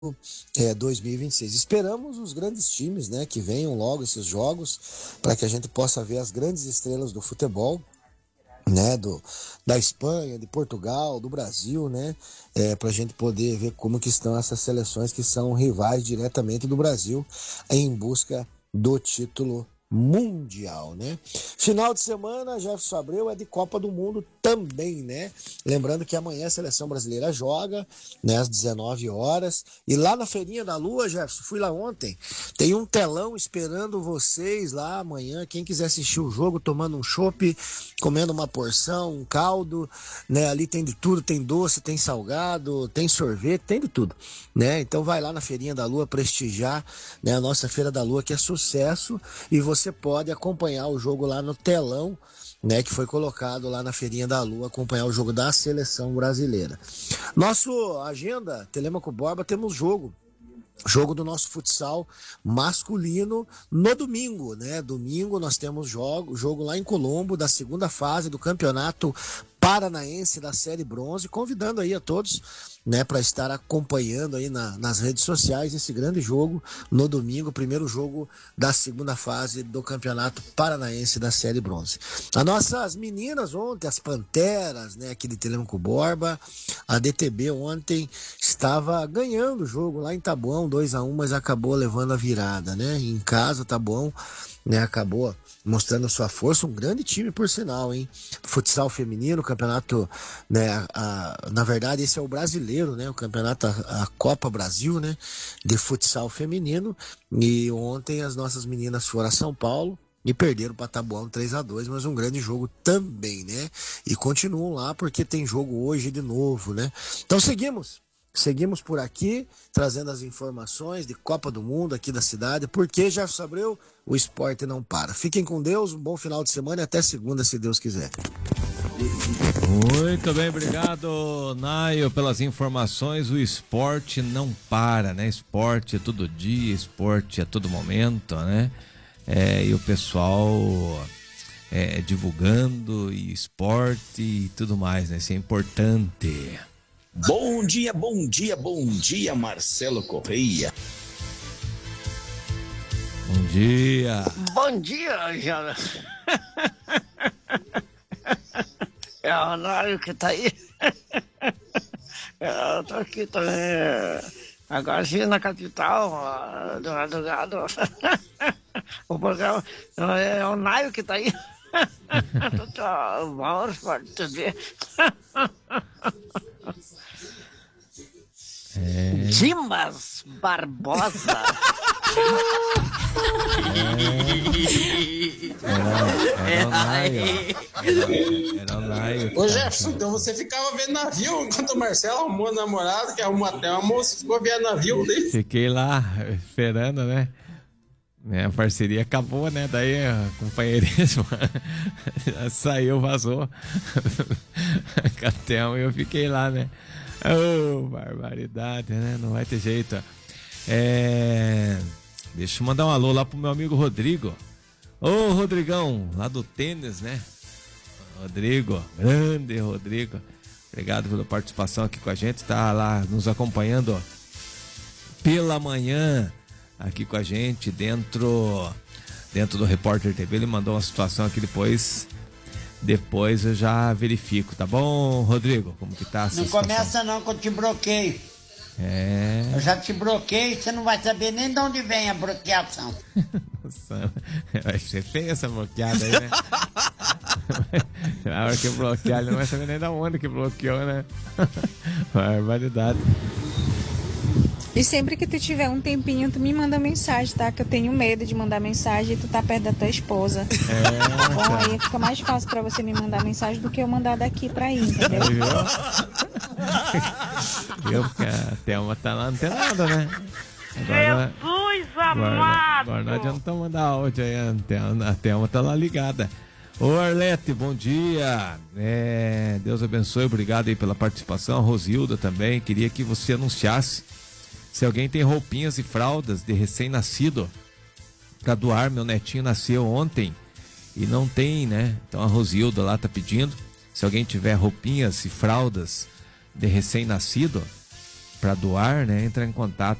2026. Esperamos os grandes times, né, que venham logo esses jogos para que a gente possa ver as grandes estrelas do futebol, né, da Espanha, de Portugal, do Brasil, né, para a gente poder ver como que estão essas seleções que são rivais diretamente do Brasil em busca do título mundial, né? Final de semana, Jefferson Abreu, é de Copa do Mundo também, né? Lembrando que amanhã a seleção brasileira joga, né, às 19 horas. E lá na Feirinha da Lua, Jefferson, fui lá ontem, tem um telão esperando vocês lá amanhã. Quem quiser assistir o jogo, tomando um chopp, comendo uma porção, um caldo, né? Ali tem de tudo, tem doce, tem salgado, tem sorvete, tem de tudo, né? Então vai lá na Feirinha da Lua prestigiar, né, a nossa Feira da Lua, que é sucesso, e você pode acompanhar o jogo lá no telão, né, que foi colocado lá na Feirinha da Lua, acompanhar o jogo da seleção brasileira. Nosso agenda, Telêmaco Borba, temos jogo do nosso futsal masculino no domingo, né? Domingo nós temos jogo lá em Colombo, da segunda fase do Campeonato Paranaense da Série Bronze, convidando aí a todos, né, para estar acompanhando aí nas redes sociais esse grande jogo no domingo, primeiro jogo da segunda fase do Campeonato Paranaense da Série Bronze. As nossas meninas ontem, as Panteras, né, aqui de Telêmaco Borba, a DTB ontem estava ganhando o jogo lá em Taboão, 2-1, mas acabou levando a virada, né? Em casa, Taboão, né, acabou mostrando sua força, um grande time por sinal, hein? Futsal feminino, campeonato, né, na verdade esse é o brasileiro, né, o campeonato, a Copa Brasil, né, de futsal feminino, e ontem as nossas meninas foram a São Paulo e perderam para Taboão 3-2, mas um grande jogo também, né? E continuam lá porque tem jogo hoje de novo, né? Então seguimos por aqui, trazendo as informações de Copa do Mundo aqui da cidade, porque, Jefferson Abreu, o esporte não para. Fiquem com Deus, um bom final de semana e até segunda, se Deus quiser. Muito bem, obrigado, Naio, pelas informações. O esporte não para, né? Esporte é todo dia, esporte é todo momento, né? E o pessoal divulgando e esporte e tudo mais, né? Isso é importante. Bom dia, bom dia, bom dia, Marcelo Correia. Bom dia. Bom dia, Jana. É o Nário que tá aí. Eu tô aqui também. Agora sim, na capital do madrugado. O programa é o Nário que tá aí. Vamos para ver. Dimas Barbosa. Era o Naio. Ô Jefferson, então você ficava vendo navio enquanto o Marcelo arrumou a namorada, que arrumou até uma moça, ficou vendo navio dele. Fiquei lá esperando, né? A parceria acabou, né? Daí o companheirismo saiu, vazou. Catel, e eu fiquei lá, né? Oh, barbaridade, né? Não vai ter jeito. Deixa eu mandar um alô lá pro meu amigo Rodrigo. Ô, Rodrigão, lá do tênis, né? Rodrigo, grande Rodrigo. Obrigado pela participação aqui com a gente. Tá lá nos acompanhando pela manhã aqui com a gente dentro do Repórter TV. Ele mandou uma situação aqui depois eu já verifico, tá bom, Rodrigo? Como que tá essa situação? Não começa não que eu te bloqueio. Eu já te bloqueei, você não vai saber nem de onde vem a bloqueação. Nossa, vai ser feia essa bloqueada aí, né? Na hora que bloquear, ele não vai saber nem de onde que bloqueou, né? Barbaridade. E sempre que tu tiver um tempinho, tu me manda mensagem, tá? Que eu tenho medo de mandar mensagem e tu tá perto da tua esposa. Bom, aí fica mais fácil pra você me mandar mensagem do que eu mandar daqui pra aí, entendeu? Porque a Thelma tá lá, não tem nada, né? Agora, Jesus amado! Agora não adianta mandar áudio aí, a Thelma tá lá ligada. Ô Arlete, bom dia. Deus abençoe, obrigado aí pela participação. A Rosilda também, queria que você anunciasse se alguém tem roupinhas e fraldas de recém-nascido pra doar. Meu netinho nasceu ontem e não tem, né? Então a Rosilda lá tá pedindo, se alguém tiver roupinhas e fraldas de recém-nascido, para doar, né, entra em contato